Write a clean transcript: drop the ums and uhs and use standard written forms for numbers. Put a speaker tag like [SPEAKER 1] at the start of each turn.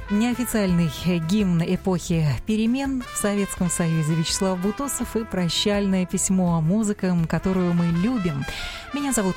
[SPEAKER 1] Неофициальный гимн эпохи перемен в Советском Союзе Вячеслав Бутусов и прощальное письмо музыкам, которую мы любим. Меня зовут